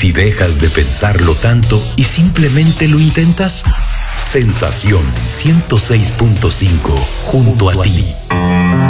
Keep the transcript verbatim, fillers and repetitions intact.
si dejas de pensarlo tanto y simplemente lo intentas? Sensación ciento seis punto cinco, junto a ti.